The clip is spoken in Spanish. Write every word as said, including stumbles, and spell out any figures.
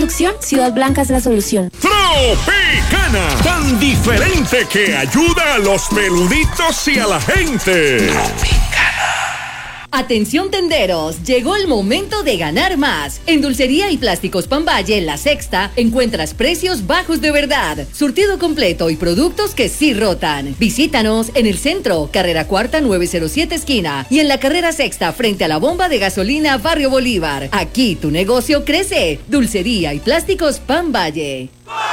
conducción, Ciudad Blanca es la solución. Tropicana, tan diferente que ayuda a los menuditos y a la gente. Atención tenderos, llegó el momento de ganar más. En Dulcería y Plásticos Pambaye, La Sexta, encuentras precios bajos de verdad, surtido completo y productos que sí rotan. Visítanos en el centro, carrera cuarta nueve cero siete esquina, y en la carrera sexta frente a la bomba de gasolina Barrio Bolívar. Aquí tu negocio crece. Dulcería y Plásticos Pambaye.